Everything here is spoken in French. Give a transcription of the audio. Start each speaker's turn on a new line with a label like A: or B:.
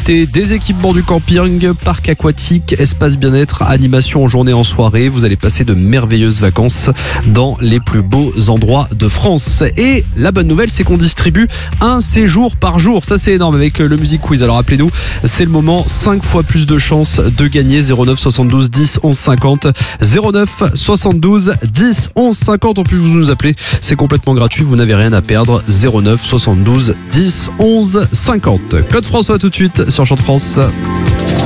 A: profiter des équipements du camping, parc aquatique, espace bien-être, animation en journée, en soirée. Vous allez passer de merveilleuses vacances dans les plus beaux endroits de France. Et la bonne nouvelle, c'est qu'on distribue un séjour par jour. Ça, c'est énorme avec le Music Quiz. Alors appelez-nous, c'est le moment. 5 fois plus de chances de gagner. 09 72 10 11 50. 09 72 10 11 50. En plus, vous nous appelez. C'est complètement gratuit. Vous n'avez rien à perdre. 09 72 10 11 50. Claude François tout de suite sur Chant de France.